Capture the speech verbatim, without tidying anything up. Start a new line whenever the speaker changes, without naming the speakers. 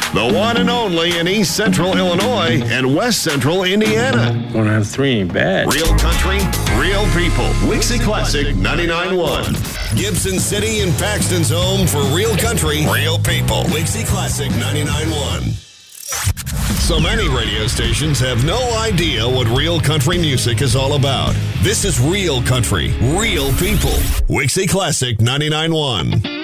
The one and only in East Central Illinois and West Central Indiana.
One out of three ain't bad.
Real country, real people. Wixie Classic ninety-nine point one. Gibson City and Paxton's home for real country, real people. Wixie Classic ninety-nine point one. So many radio stations have no idea what real country music is all about. This is real country, real people. Wixie Classic ninety-nine point one.